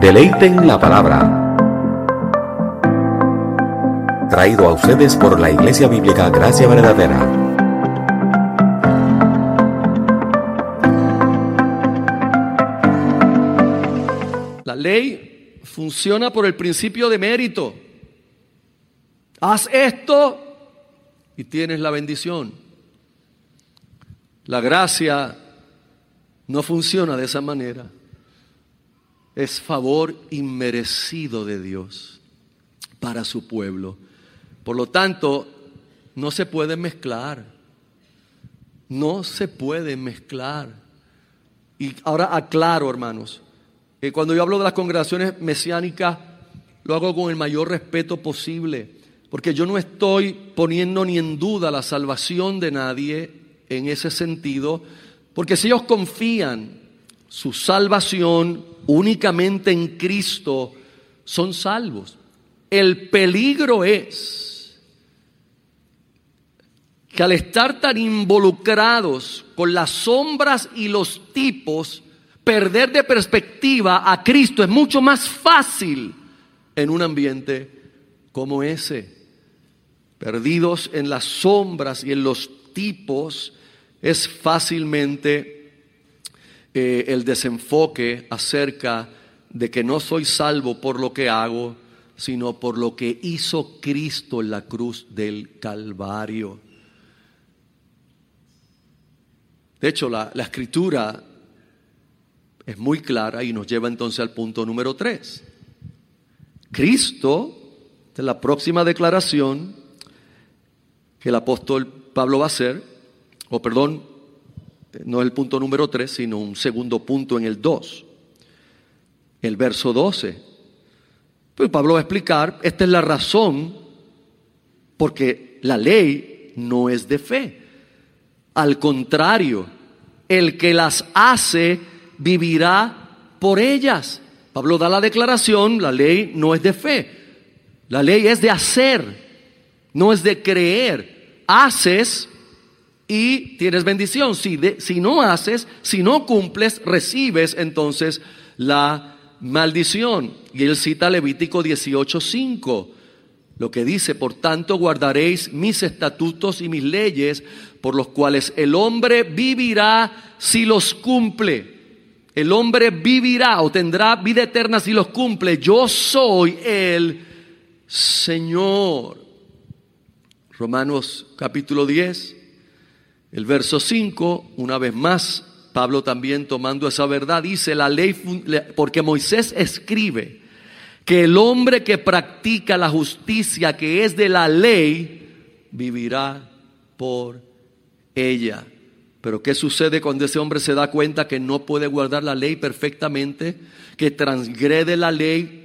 Deleiten la palabra. Traído a ustedes por la Iglesia Bíblica Gracia Verdadera. La ley funciona por el principio de mérito. Haz esto y tienes la bendición. La gracia no funciona de esa manera. Es favor inmerecido de Dios para su pueblo. Por lo tanto, no se puede mezclar. No se puede mezclar. Y ahora aclaro, hermanos, que cuando yo hablo de las congregaciones mesiánicas, lo hago con el mayor respeto posible, porque yo no estoy poniendo ni en duda la salvación de nadie en ese sentido, porque si ellos confían su salvación únicamente en Cristo, son salvos. El peligro es que al estar tan involucrados con las sombras y los tipos, perder de perspectiva a Cristo es mucho más fácil en un ambiente como ese. Perdidos en las sombras y en los tipos, es fácilmente el desenfoque acerca de que no soy salvo por lo que hago, sino por lo que hizo Cristo en la cruz del Calvario. De hecho, la Escritura es muy clara y nos lleva entonces al punto número 3. Cristo, de la próxima declaración que el apóstol Pablo va a hacer, no el punto número 3, sino un segundo punto en el 2, el verso 12. Pues Pablo va a explicar, esta es la razón porque la ley no es de fe. Al contrario, el que las hace vivirá por ellas. Pablo da la declaración, la ley no es de fe. La ley es de hacer, no es de creer. Haces y tienes bendición. Si no haces, si no cumples, recibes entonces la maldición. Y él cita Levítico 18:5, lo que dice: por tanto guardaréis mis estatutos y mis leyes, por los cuales el hombre vivirá si los cumple. El hombre vivirá o tendrá vida eterna si los cumple. Yo soy el Señor. Romanos capítulo 10. El verso 5, una vez más, Pablo también tomando esa verdad, dice: la ley, porque Moisés escribe que el hombre que practica la justicia que es de la ley, vivirá por ella. Pero ¿qué sucede cuando ese hombre se da cuenta que no puede guardar la ley perfectamente, que transgrede la ley